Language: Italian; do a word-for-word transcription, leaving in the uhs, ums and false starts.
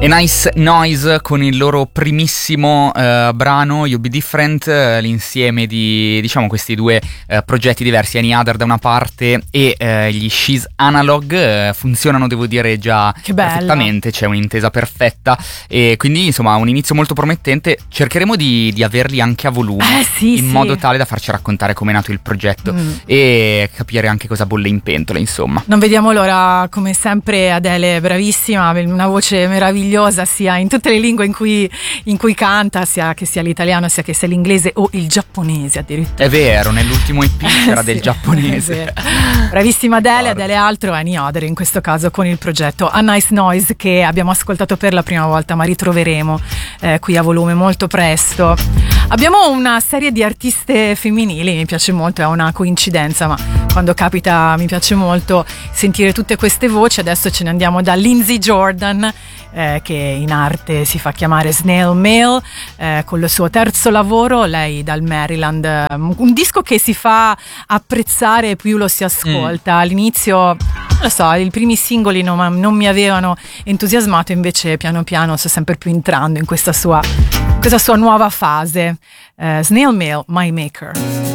E Nice Noise con il loro primissimo uh, brano You Be Different, uh, l'insieme di, diciamo, questi due uh, progetti diversi, Any Other da una parte e uh, gli She's Analog, uh, funzionano, devo dire, già perfettamente, c'è un'intesa perfetta e quindi insomma un inizio molto promettente. Cercheremo di, di averli anche a volume, eh, sì, in sì. modo tale da farci raccontare com'è nato il progetto mm. e capire anche cosa bolle in pentola, insomma. Non vediamo l'ora, come sempre Adele è bravissima, una voce meravigliosa sia in tutte le lingue in cui, in cui canta, sia che sia l'italiano sia che sia l'inglese o il giapponese addirittura. È vero, nell'ultimo E P c'era sì, del giapponese. Bravissima Adele, Adele altro, Any Other in questo caso con il progetto A Nice Noise che abbiamo ascoltato per la prima volta, ma ritroveremo eh, qui a volume molto presto. Abbiamo una serie di artiste femminili, mi piace molto, è una coincidenza, ma quando capita mi piace molto sentire tutte queste voci. Adesso ce ne andiamo da Lindsey Jordan, eh, che in arte si fa chiamare Snail Mail, eh, con il suo terzo lavoro, lei dal Maryland, eh, un disco che si fa apprezzare più lo si ascolta. Mm. All'inizio, non lo so, i primi singoli non, non mi avevano entusiasmato, invece piano piano sto sempre più entrando in questa sua, questa sua nuova fase. Uh, Snail Mail, My Maker.